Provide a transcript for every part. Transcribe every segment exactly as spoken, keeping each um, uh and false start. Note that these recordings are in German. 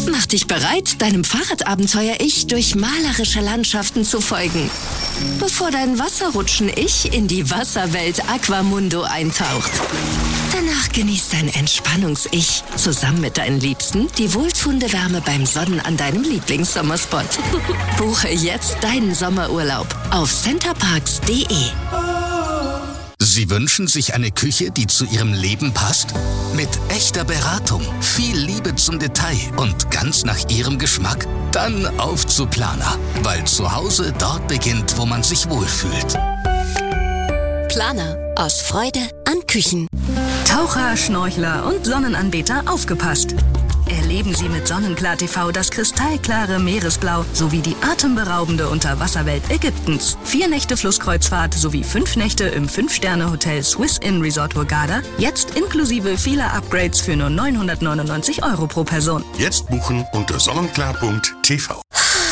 Mach dich bereit, deinem Fahrradabenteuer-Ich durch malerische Landschaften zu folgen, bevor dein Wasserrutschen-Ich in die Wasserwelt Aquamundo eintaucht. Danach genießt dein Entspannungs-Ich zusammen mit deinen Liebsten die wohltuende Wärme beim Sonnen an deinem Lieblingssommerspot. Buche jetzt deinen Sommerurlaub auf centerparks punkt de. Sie wünschen sich eine Küche, die zu Ihrem Leben passt? Mit echter Beratung, viel Liebe zum Detail und ganz nach Ihrem Geschmack? Dann auf zu Plana, weil zu Hause dort beginnt, wo man sich wohlfühlt. Plana, aus Freude an Küchen. Taucher, Schnorchler und Sonnenanbeter aufgepasst! Erleben Sie mit Sonnenklar T V das kristallklare Meeresblau sowie die atemberaubende Unterwasserwelt Ägyptens. Vier Nächte Flusskreuzfahrt sowie fünf Nächte im fünf-Sterne-Hotel Swiss Inn Resort Hurghada. Jetzt inklusive vieler Upgrades für nur neunhundertneunundneunzig Euro pro Person. Jetzt buchen unter sonnenklar punkt t v.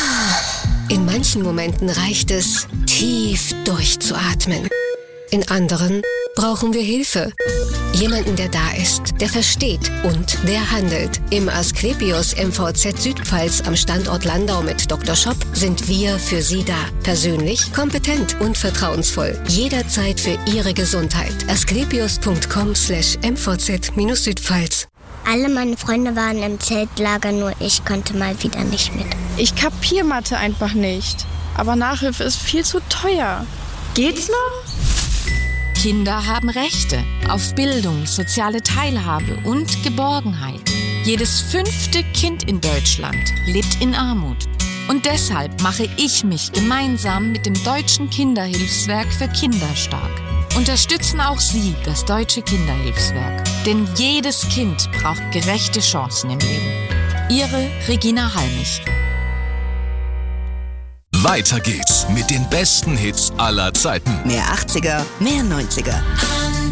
In manchen Momenten reicht es, tief durchzuatmen. In anderen brauchen wir Hilfe. Jemanden, der da ist, der versteht und der handelt. Im Asklepios M V Z Südpfalz am Standort Landau mit Doktor Schopp sind wir für Sie da. Persönlich, kompetent und vertrauensvoll. Jederzeit für Ihre Gesundheit. asklepios punkt com slash m v z minus Südpfalz. Alle meine Freunde waren im Zeltlager, nur ich konnte mal wieder nicht mit. Ich kapier Mathe einfach nicht. Aber Nachhilfe ist viel zu teuer. Geht's noch? Kinder haben Rechte auf Bildung, soziale Teilhabe und Geborgenheit. Jedes fünfte Kind in Deutschland lebt in Armut. Und deshalb mache ich mich gemeinsam mit dem Deutschen Kinderhilfswerk für Kinder stark. Unterstützen auch Sie das Deutsche Kinderhilfswerk. Denn jedes Kind braucht gerechte Chancen im Leben. Ihre Regina Halmich. Weiter geht's mit den besten Hits aller Zeiten. Mehr achtziger, mehr neunziger.